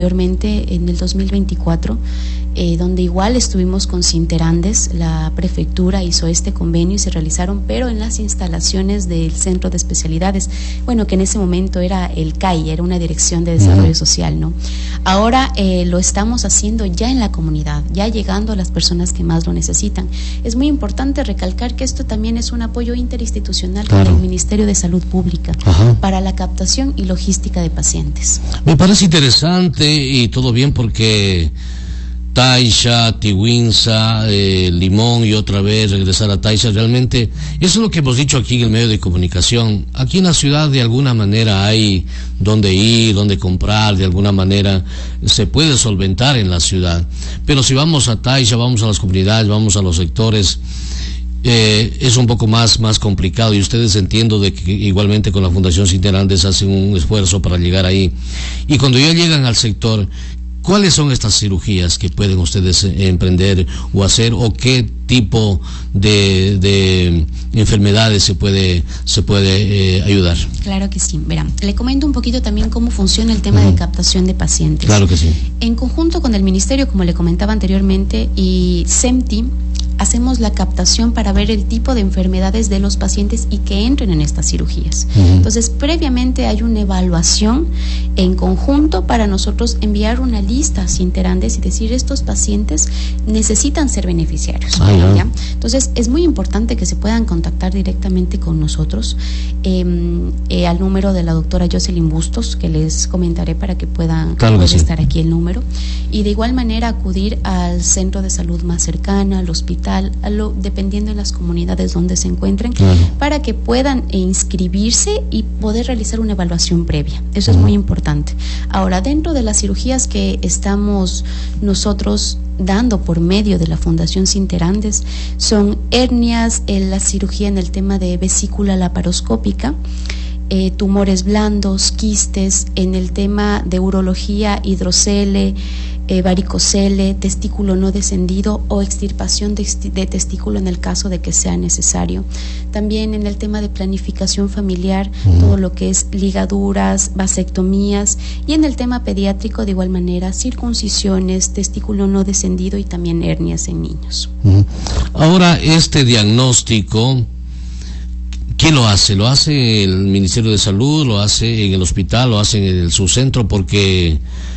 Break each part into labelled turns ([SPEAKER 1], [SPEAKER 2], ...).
[SPEAKER 1] anteriormente en el 2024, donde igual estuvimos con Sinterandes, la prefectura hizo este convenio y se realizaron, pero en las instalaciones del Centro de Especialidades, bueno, que en ese momento era el CAI, era una Dirección de Desarrollo Social, ¿no? Ahora lo estamos haciendo ya en la comunidad, ya llegando a las personas que más lo necesitan. Es muy importante recalcar que esto también es un apoyo interinstitucional con el Ministerio de Salud Pública para la captación y logística de pacientes.
[SPEAKER 2] Me parece interesante y todo bien porque Taisha, Tiwinsa, Limón y otra vez regresar a Taisha, realmente eso es lo que hemos dicho aquí en el medio de comunicación. Aquí en la ciudad de alguna manera hay donde ir, donde comprar, de alguna manera se puede solventar en la ciudad, pero si vamos a Taisha, vamos a las comunidades, vamos a los sectores, es un poco más complicado, y ustedes entiendo de que igualmente con la Fundación Sinterandes hacen un esfuerzo para llegar ahí. Y cuando ya llegan al sector, ¿cuáles son estas cirugías que pueden ustedes emprender o hacer, o qué tipo de enfermedades se puede ayudar?
[SPEAKER 1] Claro que sí. Verán, le comento un poquito también cómo funciona el tema de captación de pacientes.
[SPEAKER 2] Claro que sí.
[SPEAKER 1] En conjunto con el Ministerio, como le comentaba anteriormente, y SEMTI, hacemos la captación para ver el tipo de enfermedades de los pacientes y que entren en estas cirugías. Entonces, previamente hay una evaluación en conjunto para nosotros enviar una lista a Sinterandes y decir, estos pacientes necesitan ser beneficiarios. ¿Ya? Entonces, es muy importante que se puedan contactar directamente con nosotros al número de la doctora Jocelyn Bustos, que les comentaré para que puedan estar aquí el número. Y de igual manera acudir al centro de salud más cercana, al hospital, dependiendo de las comunidades donde se encuentren, para que puedan inscribirse y poder realizar una evaluación previa. Eso es muy importante. Ahora, dentro de las cirugías que estamos nosotros dando por medio de la Fundación Sinterandes, son hernias, la cirugía en el tema de vesícula laparoscópica, tumores blandos, quistes, en el tema de urología, hidrocele, varicocele, testículo no descendido o extirpación de testículo en el caso de que sea necesario. También en el tema de planificación familiar, todo lo que es ligaduras, vasectomías, y en el tema pediátrico de igual manera, circuncisiones, testículo no descendido y también hernias en niños.
[SPEAKER 2] Ahora, este diagnóstico, ¿quién lo hace? ¿Lo hace el Ministerio de Salud? ¿Lo hace en el hospital? ¿Lo hace en el subcentro? Porque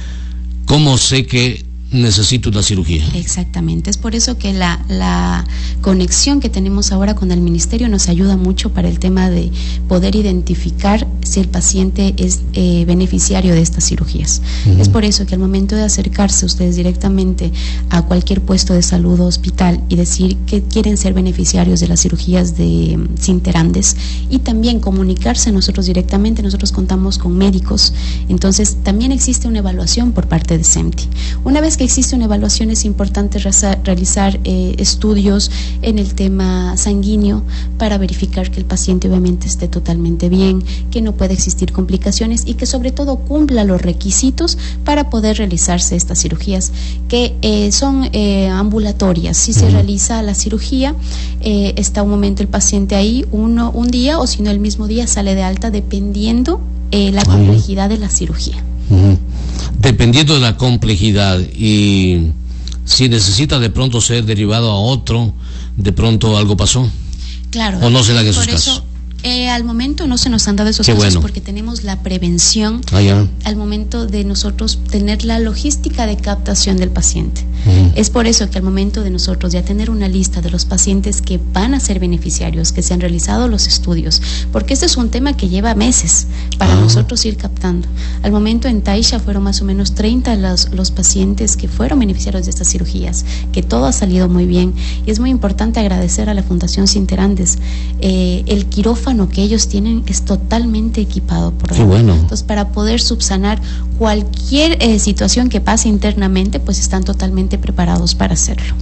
[SPEAKER 2] ¿cómo sé que necesito una cirugía?
[SPEAKER 1] Exactamente, es por eso que la conexión que tenemos ahora con el Ministerio nos ayuda mucho para el tema de poder identificar si el paciente es beneficiario de estas cirugías. Es por eso que al momento de acercarse ustedes directamente a cualquier puesto de salud o hospital y decir que quieren ser beneficiarios de las cirugías de Sinterandes, y también comunicarse nosotros directamente, nosotros contamos con médicos, entonces también existe una evaluación por parte de SEMTI. Una vez que existe una evaluación, es importante realizar estudios en el tema sanguíneo para verificar que el paciente obviamente esté totalmente bien, que no puede existir complicaciones y que sobre todo cumpla los requisitos para poder realizarse estas cirugías, que son ambulatorias. Si se realiza la cirugía, está un momento el paciente ahí, un día, o si no el mismo día sale de alta, dependiendo la complejidad de la cirugía.
[SPEAKER 2] Dependiendo de la complejidad, y si necesita de pronto ser derivado a otro, de pronto algo pasó.
[SPEAKER 1] Claro.
[SPEAKER 2] ¿O no se dan esos casos?
[SPEAKER 1] Al momento no se nos han dado esos casos porque tenemos la prevención al momento de nosotros tener la logística de captación del paciente. Es por eso que al momento de nosotros ya tener una lista de los pacientes que van a ser beneficiarios, que se han realizado los estudios, porque este es un tema que lleva meses para nosotros ir captando. Al momento en Taisha fueron más o menos 30 los pacientes que fueron beneficiarios de estas cirugías, que todo ha salido muy bien, y es muy importante agradecer a la Fundación Sinterandes. El quirófano que ellos tienen es totalmente equipado por Entonces, para poder subsanar cualquier situación que pase internamente, pues están totalmente preparados para hacerlo.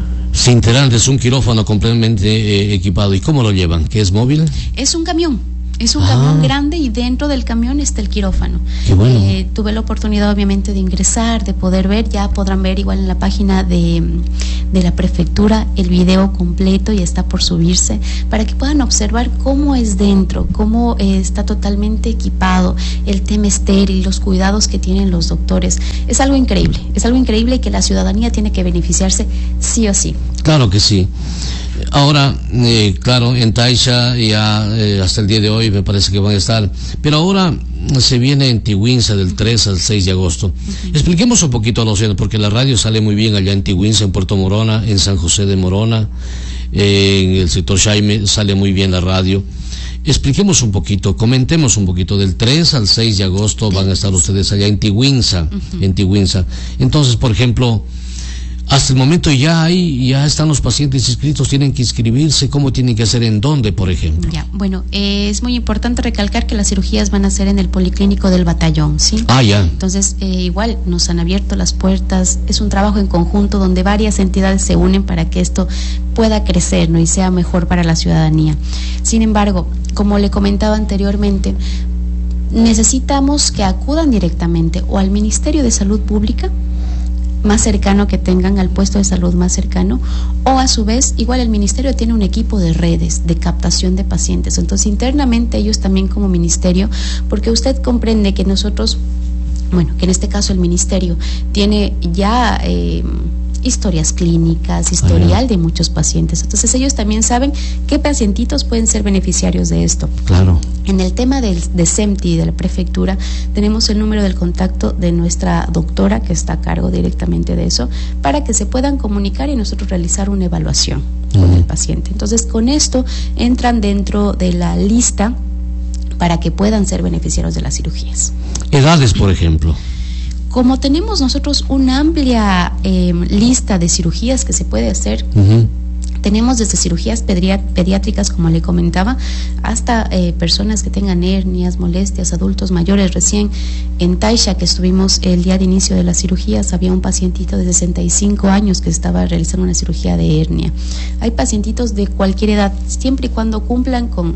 [SPEAKER 2] Sinterandes, un quirófano completamente equipado. ¿Y cómo lo llevan? ¿Qué es móvil?
[SPEAKER 1] Es un camión. Es un camión grande y dentro del camión está el quirófano.
[SPEAKER 2] Qué bueno.
[SPEAKER 1] Tuve la oportunidad obviamente de ingresar, de poder ver, ya podrán ver igual en la página de la prefectura el video completo y está por subirse para que puedan observar cómo es dentro, cómo está totalmente equipado, el tema estéril, los cuidados que tienen los doctores. Es algo increíble y que la ciudadanía tiene que beneficiarse sí o sí.
[SPEAKER 2] Claro que sí. Ahora, claro, en Taisha ya hasta el día de hoy me parece que van a estar, pero ahora se viene en Tiguinza del 3 al 6 de agosto. Expliquemos un poquito a los oyentes, porque la radio sale muy bien allá en Tiguinza, en Puerto Morona, en San José de Morona, en el sector Jaime sale muy bien la radio. Expliquemos un poquito, comentemos un poquito, del 3 al 6 de agosto van a estar ustedes allá en Tiguinza, en Tiguinza. Entonces, por ejemplo, hasta el momento ya están los pacientes inscritos, tienen que inscribirse, ¿cómo tienen que hacer? ¿En dónde, por ejemplo?
[SPEAKER 1] Ya, bueno, es muy importante recalcar que las cirugías van a ser en el Policlínico del Batallón, ¿sí?
[SPEAKER 2] Ya.
[SPEAKER 1] Entonces, igual nos han abierto las puertas, es un trabajo en conjunto donde varias entidades se unen para que esto pueda crecer, ¿no? Y sea mejor para la ciudadanía. Sin embargo, como le comentaba anteriormente, necesitamos que acudan directamente o al Ministerio de Salud Pública más cercano que tengan, al puesto de salud más cercano, o a su vez, igual el ministerio tiene un equipo de redes de captación de pacientes, entonces internamente ellos también como ministerio, porque usted comprende que nosotros, bueno, que en este caso el ministerio tiene ya historias clínicas, historial de muchos pacientes, entonces ellos también saben qué pacientitos pueden ser beneficiarios de esto.
[SPEAKER 2] Claro.
[SPEAKER 1] En el tema de SEMTI, de la prefectura, tenemos el número del contacto de nuestra doctora que está a cargo directamente de eso, para que se puedan comunicar y nosotros realizar una evaluación con el paciente. Entonces, con esto entran dentro de la lista para que puedan ser beneficiarios de las cirugías.
[SPEAKER 2] Edades, por ejemplo.
[SPEAKER 1] Como tenemos nosotros una amplia lista de cirugías que se puede hacer, tenemos desde cirugías pediátricas, como le comentaba, hasta personas que tengan hernias, molestias, adultos mayores. Recién en Taisha, que estuvimos el día de inicio de las cirugías, había un pacientito de 65 años que estaba realizando una cirugía de hernia. Hay pacientitos de cualquier edad, siempre y cuando cumplan con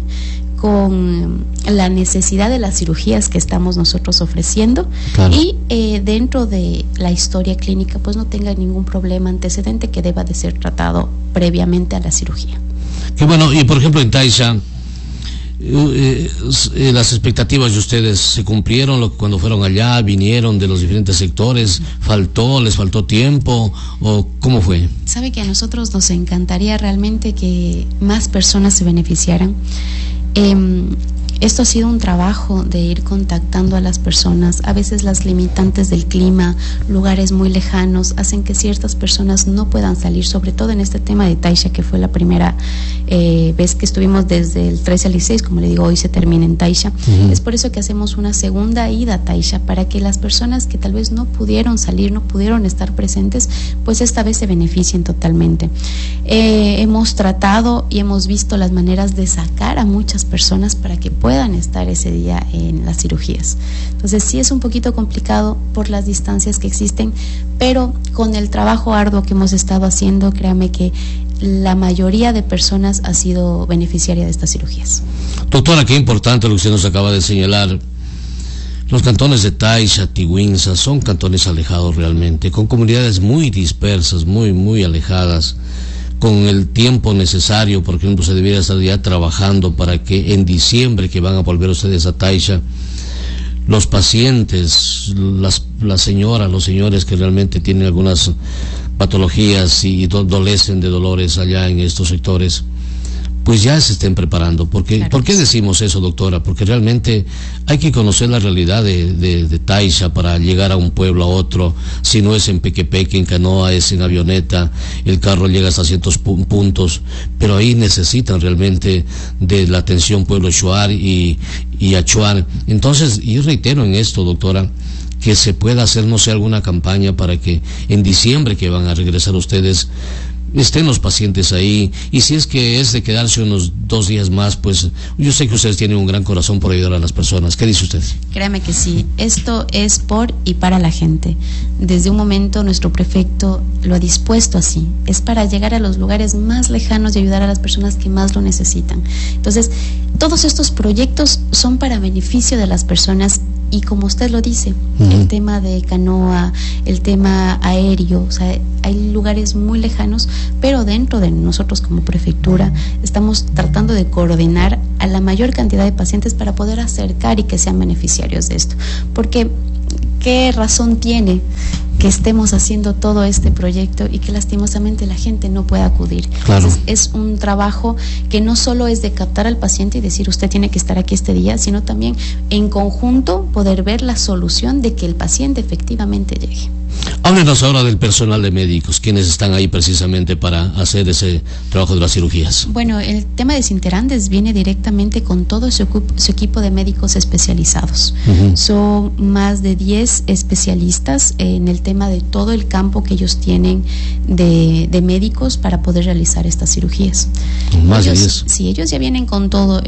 [SPEAKER 1] la necesidad de las cirugías que estamos nosotros ofreciendo. Claro. Y dentro de la historia clínica pues no tenga ningún problema antecedente que deba de ser tratado previamente a la cirugía.
[SPEAKER 2] Qué bueno. Y por ejemplo en Taisha, las expectativas de ustedes se cumplieron cuando fueron allá, vinieron de los diferentes sectores, les faltó tiempo, o cómo fue?
[SPEAKER 1] Sabe que a nosotros nos encantaría realmente que más personas se beneficiaran. Esto ha sido un trabajo de ir contactando a las personas. A veces las limitantes del clima, lugares muy lejanos, hacen que ciertas personas no puedan salir, sobre todo en este tema de Taisha, que fue la primera vez que estuvimos desde el 13 al 16, como le digo, hoy se termina en Taisha. Es por eso que hacemos una segunda ida a Taisha, para que las personas que tal vez no pudieron salir, no pudieron estar presentes, pues esta vez se beneficien totalmente. Hemos tratado y hemos visto las maneras de sacar a muchas personas para que puedan estar ese día en las cirugías. Entonces sí es un poquito complicado por las distancias que existen, pero con el trabajo arduo que hemos estado haciendo, créame que la mayoría de personas ha sido beneficiaria de estas cirugías.
[SPEAKER 2] Doctora, qué importante lo que usted nos acaba de señalar. Los cantones de Taisha, Tiguinza, son cantones alejados realmente, con comunidades muy dispersas, muy alejadas, con el tiempo necesario. Por ejemplo, se debiera estar ya trabajando para que en diciembre, que van a volver ustedes a Taisha, los pacientes, las señoras, los señores que realmente tienen algunas patologías y dolecen de dolores allá en estos sectores, pues ya se estén preparando. Porque, claro. ¿Por qué decimos eso, doctora? Porque realmente hay que conocer la realidad de Taisha para llegar a un pueblo, a otro. Si no es en pequepeque, en canoa, es en avioneta, el carro llega hasta ciertos puntos, pero ahí necesitan realmente de la atención pueblo Shuar y Achuar. Entonces, yo reitero en esto, doctora, que se pueda hacer, no sé, alguna campaña para que en diciembre, que van a regresar ustedes, estén los pacientes ahí, y si es que es de quedarse unos 2 días más, pues yo sé que ustedes tienen un gran corazón por ayudar a las personas. ¿Qué dice usted?
[SPEAKER 1] Créame que sí, esto es por y para la gente. Desde un momento nuestro prefecto lo ha dispuesto así, es para llegar a los lugares más lejanos y ayudar a las personas que más lo necesitan. Entonces, todos estos proyectos son para beneficio de las personas. Y como usted lo dice, el tema de canoa, el tema aéreo, o sea, hay lugares muy lejanos, pero dentro de nosotros como prefectura estamos tratando de coordinar a la mayor cantidad de pacientes para poder acercar y que sean beneficiarios de esto. Porque, ¿qué razón tiene que estemos haciendo todo este proyecto y que lastimosamente la gente no pueda acudir?
[SPEAKER 2] Claro.
[SPEAKER 1] Entonces, es un trabajo que no solo es de captar al paciente y decir usted tiene que estar aquí este día, sino también en conjunto poder ver la solución de que el paciente efectivamente llegue.
[SPEAKER 2] Háblenos ahora del personal de médicos, quienes están ahí precisamente para hacer ese trabajo de las cirugías.
[SPEAKER 1] Bueno, el tema de Sinterandes viene directamente con todo su equipo de médicos especializados. Son más de 10 especialistas en el tema de todo el campo que ellos tienen de médicos para poder realizar estas cirugías.
[SPEAKER 2] Más de 10.
[SPEAKER 1] Sí, ellos ya vienen con todo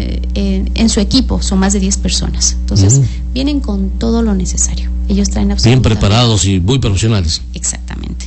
[SPEAKER 1] en su equipo, son más de 10 personas. Entonces, vienen con todo lo necesario. Ellos traen absolutamente...
[SPEAKER 2] Bien preparados y muy profesionales.
[SPEAKER 1] Exactamente.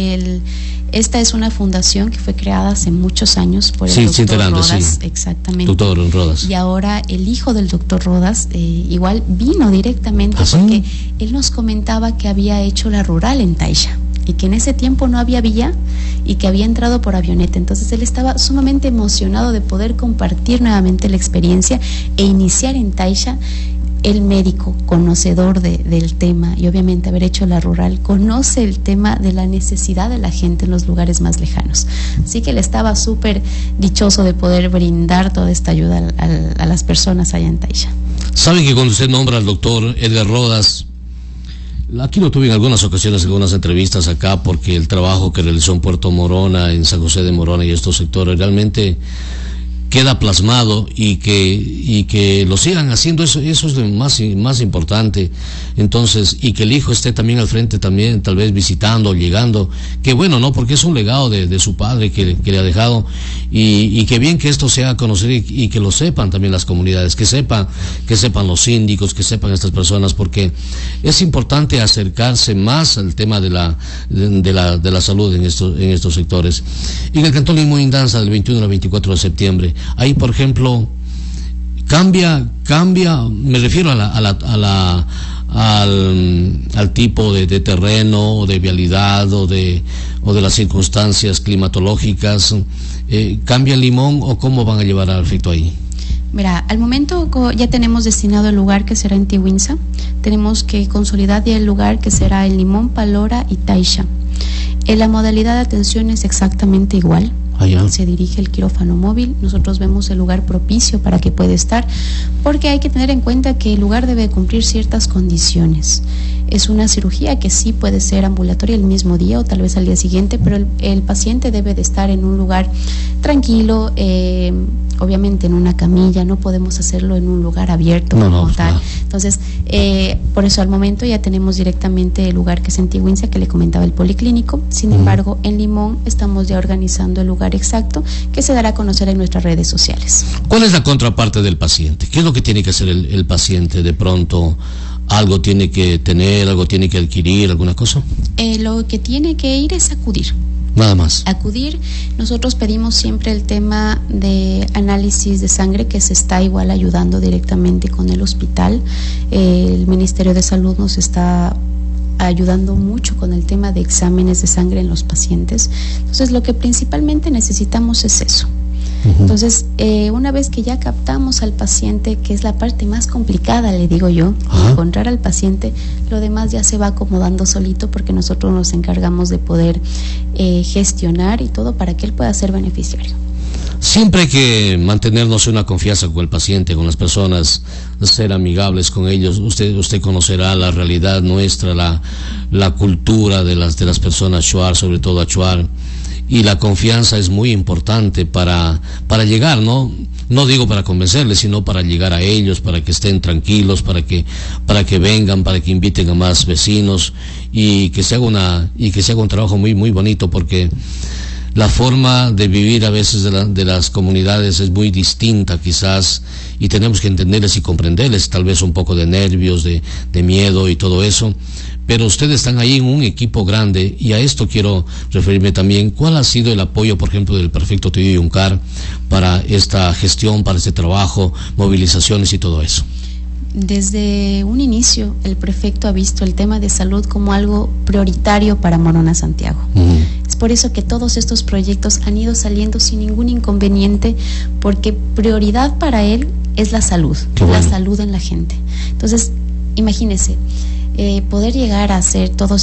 [SPEAKER 1] Esta es una fundación que fue creada hace muchos años por el doctor Rodas. Sí. Exactamente.
[SPEAKER 2] Doctor Rodas.
[SPEAKER 1] Y ahora el hijo del doctor Rodas igual vino directamente porque él nos comentaba que había hecho la rural en Taisha y que en ese tiempo no había vía y que había entrado por avioneta. Entonces él estaba sumamente emocionado de poder compartir nuevamente la experiencia e iniciar en Taisha. El médico, conocedor del tema y obviamente haber hecho la rural, conoce el tema de la necesidad de la gente en los lugares más lejanos. Así que él estaba súper dichoso de poder brindar toda esta ayuda a las personas allá en Taisha.
[SPEAKER 2] ¿Saben que cuando usted nombra al doctor Edgar Rodas, aquí lo tuve en algunas ocasiones, en algunas entrevistas acá, porque el trabajo que realizó en Puerto Morona, en San José de Morona y estos sectores realmente queda plasmado y que lo sigan haciendo, eso es lo más importante. Entonces, y que el hijo esté también al frente, también tal vez visitando, llegando, que bueno, ¿no? Porque es un legado de su padre que le ha dejado, y que bien que esto se haga a conocer y que lo sepan también las comunidades, que sepan los síndicos, que sepan estas personas, porque es importante acercarse más al tema de la salud en estos sectores. Y en el Cantón Limón Indanza del 21 al 24 de septiembre, ahí, por ejemplo, cambia, me refiero al tipo de terreno, o de vialidad, o de las circunstancias climatológicas. ¿Cambia el Limón o cómo van a llevar al efecto ahí?
[SPEAKER 1] Mira, al momento ya tenemos destinado el lugar que será en Tiwinsa. Tenemos que consolidar ya el lugar que será en Limón, Palora y Taisha. La modalidad de atención es exactamente igual. Se dirige el quirófano móvil. Nosotros vemos el lugar propicio para que pueda estar, porque hay que tener en cuenta que el lugar debe cumplir ciertas condiciones. Es una cirugía que sí puede ser ambulatoria el mismo día o tal vez al día siguiente, pero el paciente debe de estar en un lugar tranquilo, obviamente en una camilla. No podemos hacerlo en un lugar abierto como tal. Entonces, por eso al momento ya tenemos directamente el lugar que es en Tiwinsa, que le comentaba, el policlínico. Sin embargo, en Limón estamos ya organizando el lugar exacto, que se dará a conocer en nuestras redes sociales.
[SPEAKER 2] ¿Cuál es la contraparte del paciente? ¿Qué es lo que tiene que hacer el paciente? De pronto, ¿algo tiene que tener, algo tiene que adquirir, alguna cosa?
[SPEAKER 1] Lo que tiene que ir es acudir.
[SPEAKER 2] Nada más.
[SPEAKER 1] Acudir. Nosotros pedimos siempre el tema de análisis de sangre, que se está igual ayudando directamente con el hospital. El Ministerio de Salud nos está ayudando mucho con el tema de exámenes de sangre en los pacientes. Entonces, lo que principalmente necesitamos es eso. Entonces, una vez que ya captamos al paciente, que es la parte más complicada, le digo yo, encontrar al paciente, lo demás ya se va acomodando solito, porque nosotros nos encargamos de poder gestionar y todo para que él pueda ser beneficiario.
[SPEAKER 2] Siempre hay que mantenernos una confianza con el paciente, con las personas, ser amigables con ellos. Usted conocerá la realidad nuestra, la cultura de las personas Shuar, sobre todo Achuar. Y la confianza es muy importante para llegar, ¿no? No digo para convencerles, sino para llegar a ellos, para que estén tranquilos, para que vengan, para que inviten a más vecinos, y que se haga un trabajo muy, muy bonito, porque la forma de vivir a veces de las comunidades es muy distinta quizás, y tenemos que entenderles y comprenderles, tal vez un poco de nervios, de miedo y todo eso, pero ustedes están ahí en un equipo grande, y a esto quiero referirme también. ¿Cuál ha sido el apoyo, por ejemplo, del prefecto Otilio Yuncar para esta gestión, para este trabajo, movilizaciones y todo eso?
[SPEAKER 1] Desde un inicio, el prefecto ha visto el tema de salud como algo prioritario para Morona Santiago. Es por eso que todos estos proyectos han ido saliendo sin ningún inconveniente, porque prioridad para él es la salud, la salud en la gente. Entonces, imagínese, poder llegar a hacer todos